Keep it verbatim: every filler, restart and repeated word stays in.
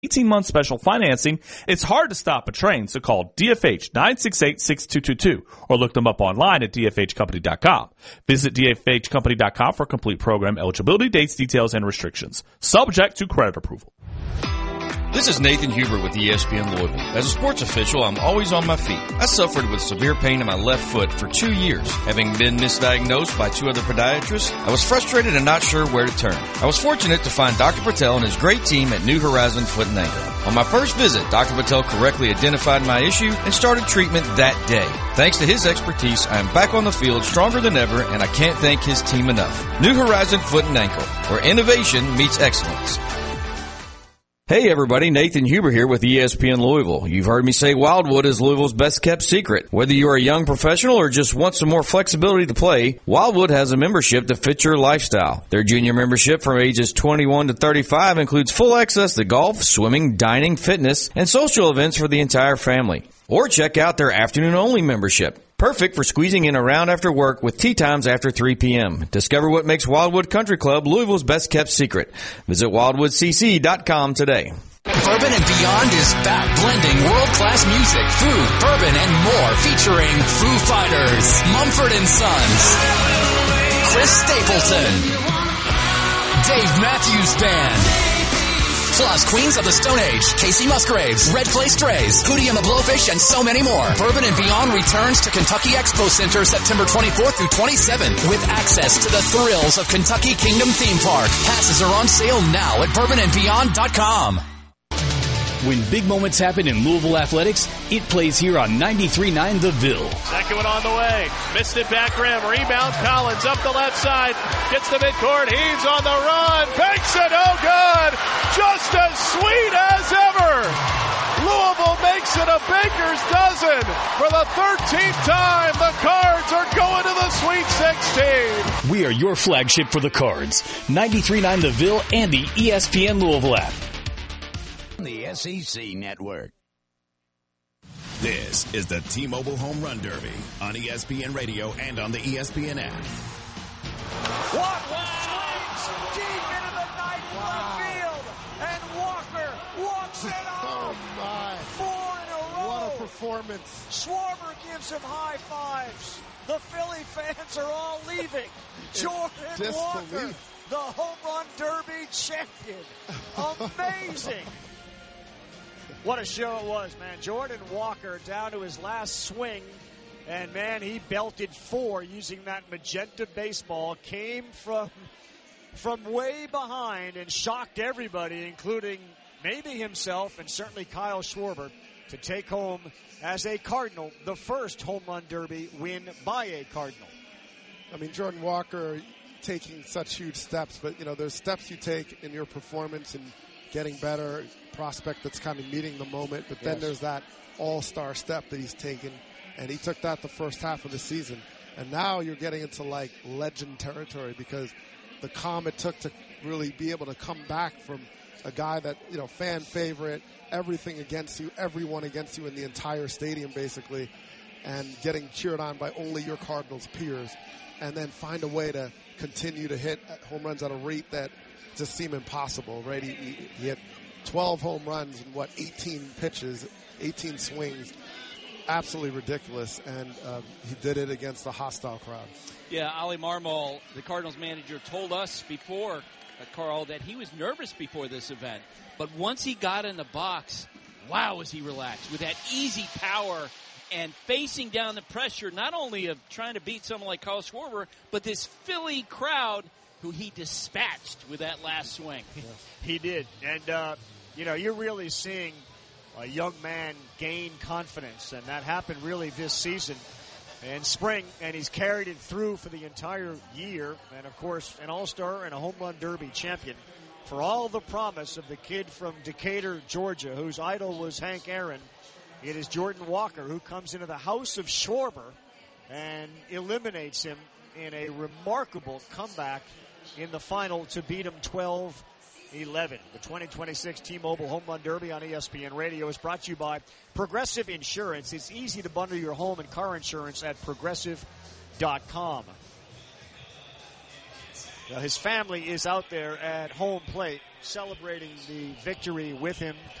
eighteen-month special financing, it's hard to stop a train, so call D F H nine six eight, six two two two or look them up online at D F H company dot com. Visit D F H company dot com for complete program eligibility, dates, details, and restrictions. Subject to credit approval. This is Nathan Huber with E S P N Louisville. As a sports official, I'm always on my feet. I suffered with severe pain in my left foot for two years. Having been misdiagnosed by two other podiatrists, I was frustrated and not sure where to turn. I was fortunate to find Doctor Patel and his great team at New Horizon Foot and Ankle. On my first visit, Doctor Patel correctly identified my issue and started treatment that day. Thanks to his expertise, I am back on the field stronger than ever, and I can't thank his team enough. New Horizon Foot and Ankle, where innovation meets excellence. Hey everybody, Nathan Huber here with E S P N Louisville. You've heard me say Wildwood is Louisville's best kept secret. Whether you are a young professional or just want some more flexibility to play, Wildwood has a membership to fit your lifestyle. Their junior membership from ages twenty-one to thirty-five includes full access to golf, swimming, dining, fitness, and social events for the entire family. Or check out their afternoon-only membership. Perfect for squeezing in a round after work with tea times after three p.m. Discover what makes Wildwood Country Club Louisville's best-kept secret. Visit wildwood c c dot com today. Bourbon and Beyond is back, blending world-class music, food, bourbon, and more, featuring Foo Fighters, Mumford and Sons, Chris Stapleton, Dave Matthews Band, plus Queens of the Stone Age, Casey Musgraves, Red Clay Strays, Hootie and the Blowfish, and so many more. Bourbon and Beyond returns to Kentucky Expo Center September twenty-fourth through twenty-seventh with access to the thrills of Kentucky Kingdom Theme Park. Passes are on sale now at bourbon and beyond dot com. When big moments happen in Louisville athletics, it plays here on ninety-three point nine The Ville. Second one on the way. Missed it back rim. Rebound Collins up the left side. Gets the midcourt. He's on the run. Banks it. Oh, good. Just as sweet as ever. Louisville makes it a baker's dozen. For the thirteenth time, the Cards are going to the Sweet sixteen. We are your flagship for the Cards. ninety-three point nine The Ville and the E S P N Louisville app. The S E C Network. This is the T-Mobile Home Run Derby on E S P N Radio and on the E S P N app. Walker swings deep into the night left field, and Walker walks it off. Oh my! Four in a row. What a performance! Schwarber gives him high fives. The Philly fans are all leaving. Jordan Walker, the Home Run Derby champion. Amazing. What a show it was, man. Jordan Walker down to his last swing, and, man, he belted four using that magenta baseball. Came from from way behind and shocked everybody, including maybe himself and certainly Kyle Schwarber, to take home, as a Cardinal, the first Home Run Derby win by a Cardinal. I mean, Jordan Walker taking such huge steps, but, you know, there's steps you take in your performance and getting better, prospect that's kind of meeting the moment, but then yes. there's that all-star step that he's taken, and he took that the first half of the season. And now you're getting into, like, legend territory because the calm it took to really be able to come back from a guy that, you know, fan favorite, everything against you, everyone against you in the entire stadium basically, and getting cheered on by only your Cardinals peers, and then find a way to continue to hit home runs at a rate that just seem impossible, right? He, he, he had twelve home runs in, what, eighteen pitches, eighteen swings. Absolutely ridiculous, and um, he did it against a hostile crowd. Yeah, Ali Marmol, the Cardinals manager, told us before, uh, Carl, that he was nervous before this event. But once he got in the box, wow, was he relaxed with that easy power and facing down the pressure, not only of trying to beat someone like Kyle Schwarber, but this Philly crowd who he dispatched with that last swing. He did. And, uh, you know, you're really seeing a young man gain confidence, and that happened really this season in spring, and he's carried it through for the entire year. And, of course, an all-star and a home run derby champion. For all the promise of the kid from Decatur, Georgia, whose idol was Hank Aaron, it is Jordan Walker who comes into the house of Schwarber and eliminates him in a remarkable comeback in the final to beat him twelve eleven. The twenty twenty-six T-Mobile Home Run Derby on E S P N Radio is brought to you by Progressive Insurance. It's easy to bundle your home and car insurance at progressive dot com. Now, his family is out there at home plate celebrating the victory with him.